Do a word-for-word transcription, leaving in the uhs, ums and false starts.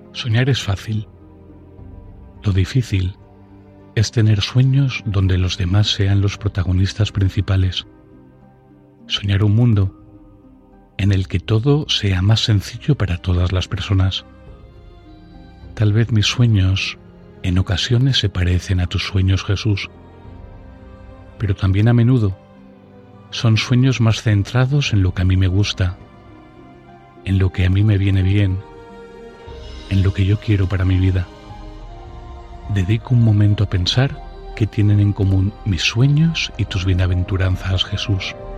Soñar es fácil. Lo difícil es tener sueños donde los demás sean los protagonistas principales. Soñar un mundo en el que todo sea más sencillo para todas las personas. Tal vez mis sueños en ocasiones se parecen a tus sueños, Jesús, pero también a menudo son sueños más centrados en lo que a mí me gusta, en lo que a mí me viene bien, en lo que yo quiero para mi vida. Dedico un momento a pensar qué tienen en común mis sueños y tus bienaventuranzas, Jesús.